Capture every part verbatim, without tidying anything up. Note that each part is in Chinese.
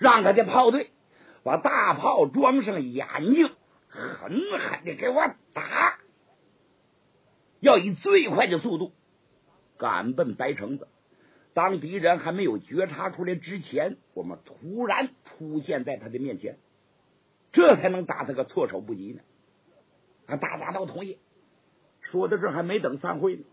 让他的炮队把大炮装上眼睛，狠狠的给我打，要以最快的速度赶奔白城子。当敌人还没有觉察出来之前，我们突然出现在他的面前，这才能打他个措手不及呢。啊，大家都同意。说到这还没等散会呢，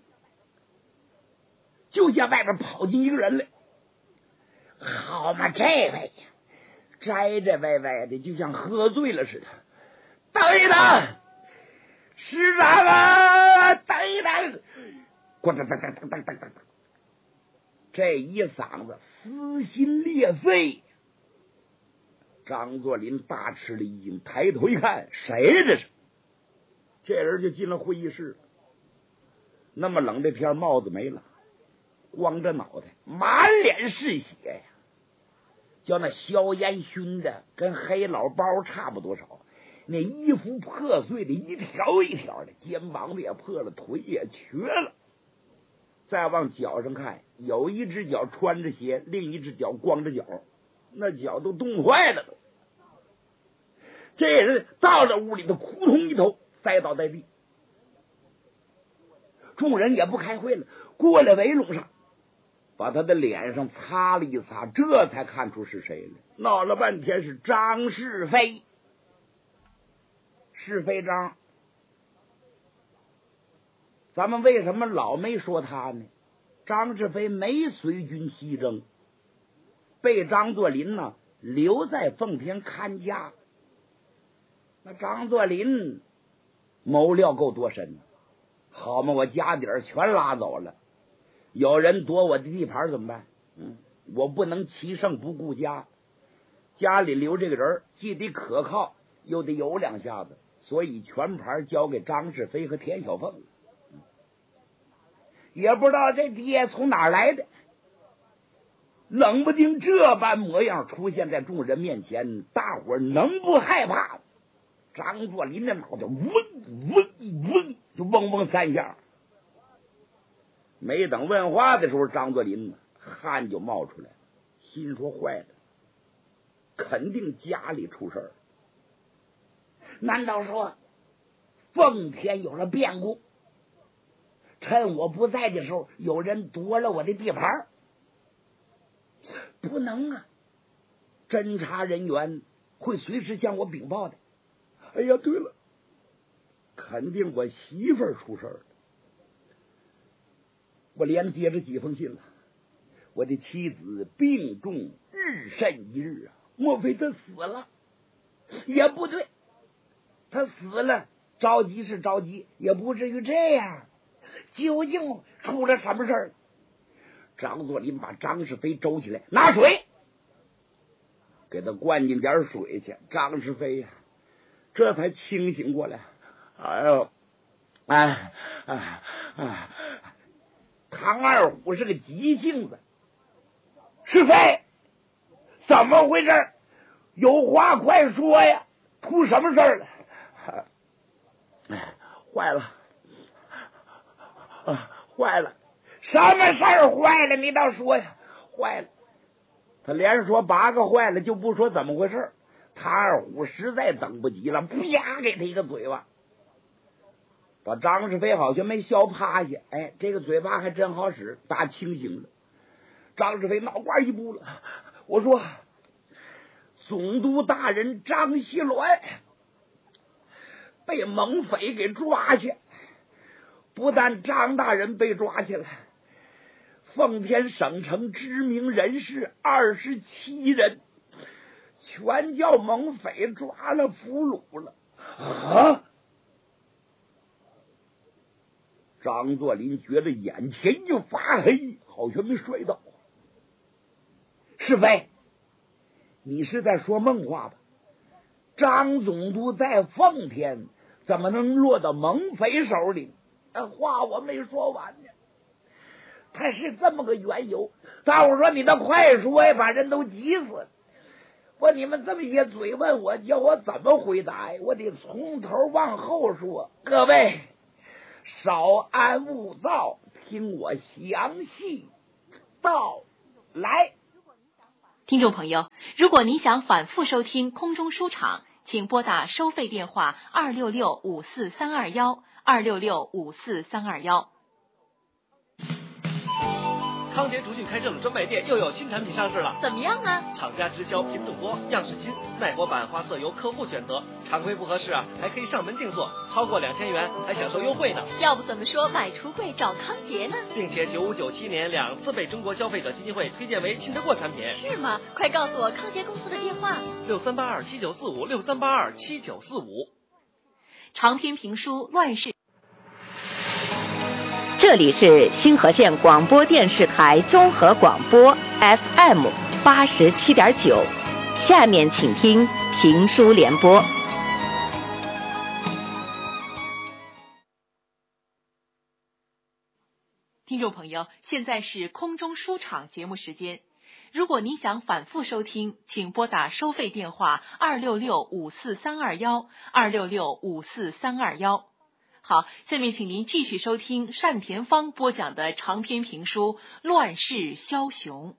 就见外边跑进一个人来。好嘛，这位呀，摘摘歪歪的，就像喝醉了似的。等一等，师长啊，等一等！咣当当当当当当当！这一嗓子撕心裂肺。张作霖大吃了一惊，抬头一看，谁呀这是？这人就进了会议室。那么冷这片帽子没了，光着脑袋，满脸是血呀，叫那硝烟熏的跟黑老包差不多少。那衣服破碎的一条一条的，肩膀也破了，腿也瘸了。再往脚上看，有一只脚穿着鞋，另一只脚光着脚，那脚都冻坏了都。这人到了屋里头，扑通一头栽倒在地。众人也不开会了，过来围拢上，把他的脸上擦了一擦，这才看出是谁来。闹了半天是张世飞。是非张，咱们为什么老没说他呢？张世飞没随军西征，被张作霖呢留在奉天看家。那张作霖谋略够多深，好嘛，我家底儿全拉走了，有人夺我的地盘怎么办？嗯，我不能其胜不顾家，家里留这个人既得可靠，又得有两下子。所以全盘交给张世飞和田小凤，也不知道这爹从哪儿来的，冷不丁这般模样出现在众人面前，大伙儿能不害怕？张作霖的脑袋嗡嗡嗡就嗡嗡三下。没等问话的时候，张作霖汗就冒出来了，心说坏了，肯定家里出事儿。难道说奉天有了变故？趁我不在的时候，有人夺了我的地盘？不能啊！侦查人员会随时向我禀报的。哎呀，对了，肯定我媳妇儿出事了。我连接着几封信了，我的妻子病重，日甚一日啊！莫非她死了？也不对。他死了，着急是着急，也不至于这样。究竟出了什么事儿？张作霖把张世飞周起来，拿水给他灌进点水去。张世飞呀，这才清醒过来。哎呦，哎哎哎！唐二虎是个急性子。世飞，怎么回事？有话快说呀！出什么事儿了？坏了，啊，坏了！什么事儿坏了？你倒说呀！坏了！他连说八个坏了，就不说怎么回事。唐二虎实在等不及了，啪给他一个嘴巴，把张世飞好像没笑趴下。哎，这个嘴巴还真好使，打清醒了。张世飞脑瓜一步了。我说，总督大人张锡銮被蒙匪给抓去，不但张大人被抓起来，奉天省城知名人士二十七人全叫蒙匪抓了俘虏了。啊！张作霖觉得眼前就发黑，好像没摔倒。世飞，你是在说梦话吧？张总督在奉天，怎么能落到蒙匪手里？那话我没说完呢。他是这么个缘由。大伙说你倒快说呀，把人都急死了。不，你们这么些嘴问我，叫我怎么回答呀？我得从头往后说。各位稍安勿躁，听我详细道来。 听众朋友，如果您想反复收听空中书场，请拨打收费电话二六六五四三二幺二六六五四三二幺。 康杰竹讯开设了专卖店，又有新产品上市了。 怎么样啊？ 厂家直销品种多，样式新，耐磨版花色由客户选择。常规不合适啊，还可以上门定做，超过两千元还享受优惠呢。 要不怎么说买橱柜找康杰呢？ 并且九五九七年两次被中国消费者基金会推荐为信得过产品。 是吗？快告诉我康杰公司的电话： 六三八二七九四五六三八二七九四五。 长篇评书《乱世》。 这里是星河县广播电视台综合广播 F M 八十七点九，下面请听评书联播。 听众朋友，现在是空中书场节目时间。如果您想反复收听，请拨打收费电话二六六五四三二幺二六六五四三二幺。好，下面请您继续收听单田芳播讲的长篇评书《乱世枭雄》。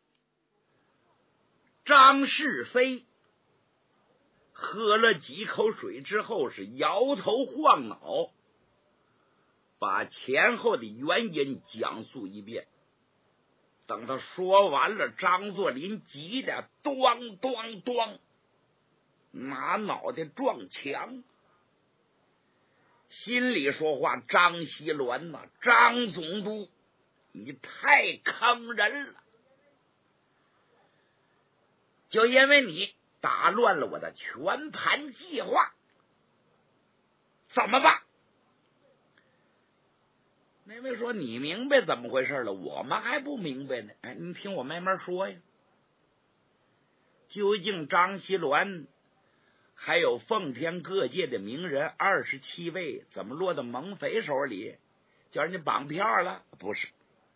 张世飞喝了几口水之后是摇头晃脑，把前后的原因讲述一遍。等他说完了，张作霖急得咣咣咣拿脑袋撞墙，心里说话：张锡銮呐，张总督，你太坑人了！就因为你打乱了我的全盘计划，怎么办？那位说：你明白怎么回事了，我们还不明白呢。哎，你听我慢慢说呀。究竟张锡銮还有奉天各界的名人二十七位，怎么落到蒙匪手里，叫人家绑票了？不是，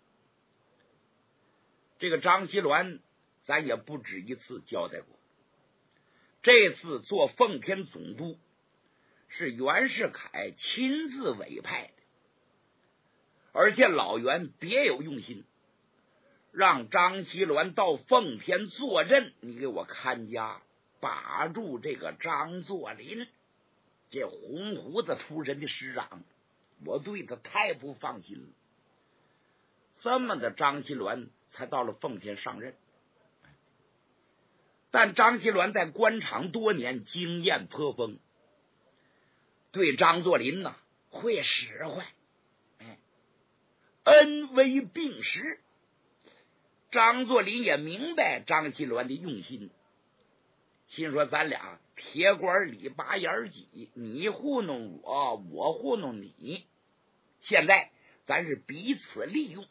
这个张锡銮咱也不止一次交代过，这次做奉天总督是袁世凯亲自委派的，而且老袁别有用心，让张锡銮到奉天坐镇，你给我看家，把住这个张作霖，这红胡子出身的师长，我对他太不放心了。这么的张锡銮才到了奉天上任，但张锡銮在官场多年，经验颇丰，对张作霖呢会使唤，哎，恩威并施。张作霖也明白张锡銮的用心，心说咱俩铁管里拔眼几，你糊弄我，我糊弄你，现在咱是彼此利用。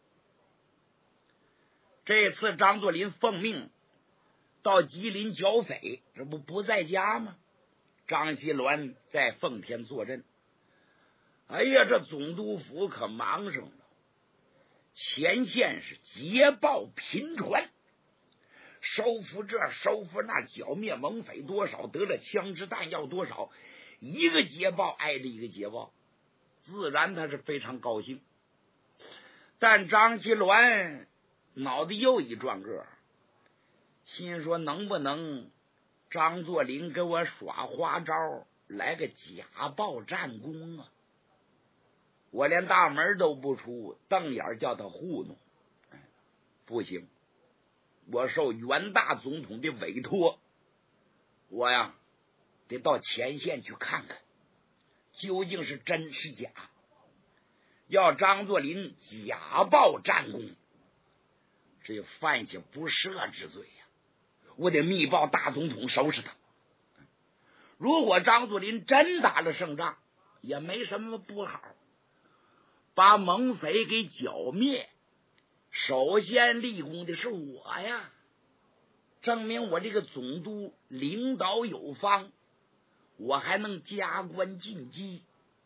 这次张作霖奉命到吉林剿匪，这不不在家吗？张锡銮在奉天坐镇。哎呀，这总督府可忙上了，前线是捷报频传，收复这收复那，剿灭蒙匪多少，得了枪支弹药多少，一个捷报挨着一个捷报，自然他是非常高兴。但张锡銮脑袋又一转个，心说能不能张作霖给我耍花招，来个假报战功啊？我连大门都不出，瞪眼叫他糊弄，不行，我受袁大总统的委托，我呀得到前线去看看究竟是真是假，要张作霖假报战功，这犯下不赦之罪呀！我得密报大总统收拾他。如果张作霖真打了胜仗，也没什么不好，把蒙匪给剿灭，首先立功的是我呀，证明我这个总督领导有方，我还能加官进级。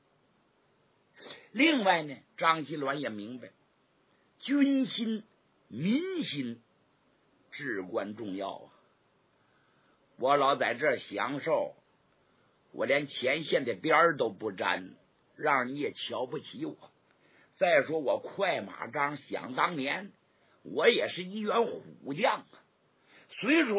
另外呢，张锡銮也明白，军心民心至关重要啊！我老在这儿享受，我连前线的边儿都不沾，让你也瞧不起我。再说我快马张，想当年我也是一员虎将啊， 虽说